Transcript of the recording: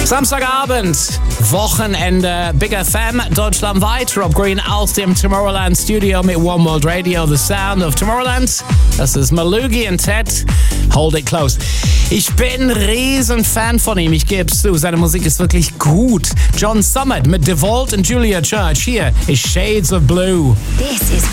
Samstagabend, Wochenende, Big FM, deutschlandweit. Rob Green aus dem Tomorrowland Studio mit One World Radio, The Sound of Tomorrowland. Das ist Malugi und Ted, Hold It Close. Ich bin ein riesen Fan von ihm, ich gebe es zu. Seine Musik ist wirklich gut. John Summit mit DeVault und Julia Church. Hier ist Shades of Blue. This is